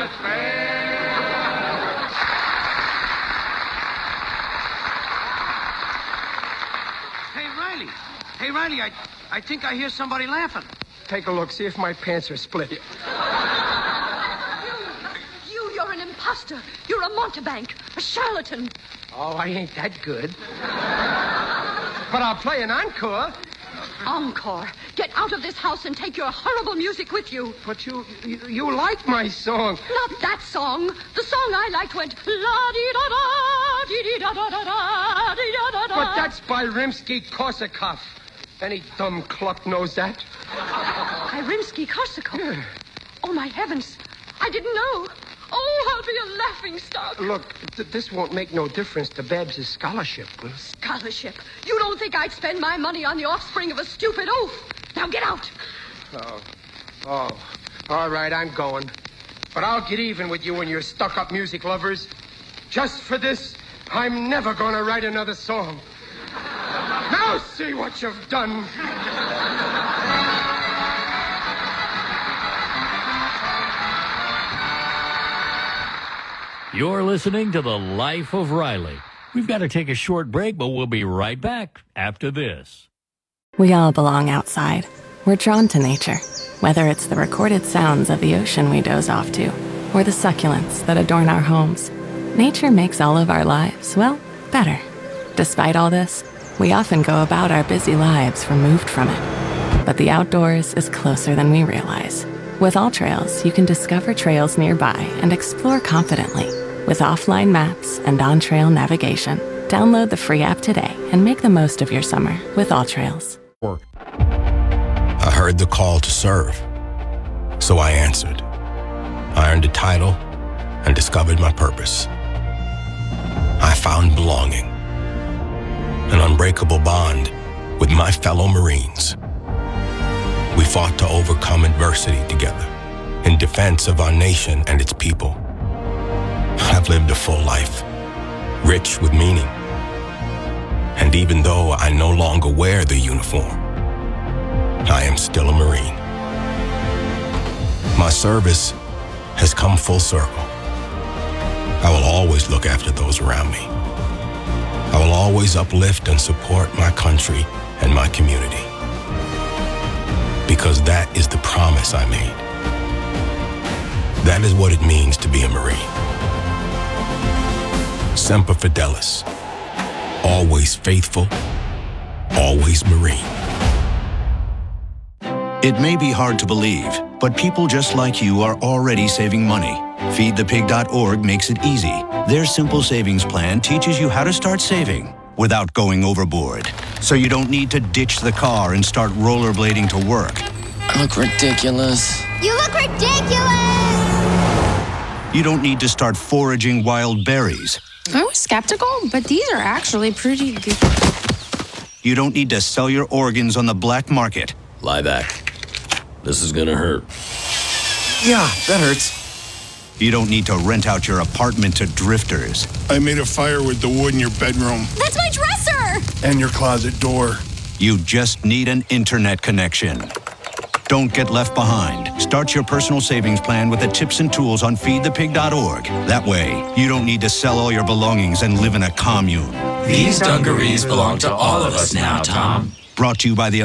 Hey, Riley, I think I hear somebody laughing. Take a look. See if my pants are split. You're an imposter. You're a mountebank, a charlatan. Oh, I ain't that good. But I'll play an encore. Encore. Get out of this house and take your horrible music with you. But you like my song. Not that song. The song I liked went la-dee-da-da, dee-dee-da-da-da-da, dee-da-da-da. But that's by Rimsky-Korsakov. Any dumb cluck knows that. By Rimsky-Korsakov? Yeah. Oh, my heavens. I didn't know. Oh, I'll be a laughingstock. Look, this won't make no difference to Babs' scholarship. Scholarship? You don't think I'd spend my money on the offspring of a stupid oaf? Now get out. Oh. All right, I'm going. But I'll get even with you and your stuck-up music lovers. Just for this, I'm never going to write another song. Now see what you've done. You're listening to The Life of Riley. We've got to take a short break, but we'll be right back after this. We all belong outside. We're drawn to nature, whether it's the recorded sounds of the ocean we doze off to, or the succulents that adorn our homes. Nature makes all of our lives, well, better. Despite all this, we often go about our busy lives removed from it. But the outdoors is closer than we realize. With AllTrails, you can discover trails nearby and explore confidently. With offline maps and on-trail navigation, download the free app today and make the most of your summer with AllTrails. I heard the call to serve, so I answered. I earned a title and discovered my purpose. I found belonging, an unbreakable bond with my fellow Marines. We fought to overcome adversity together in defense of our nation and its people. I've lived a full life, rich with meaning. And even though I no longer wear the uniform, I am still a Marine. My service has come full circle. I will always look after those around me. I will always uplift and support my country and my community. Because that is the promise I made. That is what it means to be a Marine. Semper Fidelis. Always faithful, always Marine. It may be hard to believe, but people just like you are already saving money. FeedThePig.org makes it easy. Their simple savings plan teaches you how to start saving without going overboard. So you don't need to ditch the car and start rollerblading to work. I look ridiculous. You look ridiculous! You don't need to start foraging wild berries. I was skeptical, but these are actually pretty good. You don't need to sell your organs on the black market. Lie back. This is gonna hurt. Yeah, that hurts. You don't need to rent out your apartment to drifters. I made a fire with the wood in your bedroom. That's my dresser! And your closet door. You just need an internet connection. Don't get left behind. Start your personal savings plan with the tips and tools on feedthepig.org. That way, you don't need to sell all your belongings and live in a commune. These dungarees belong to all of us now, Tom. Brought to you by the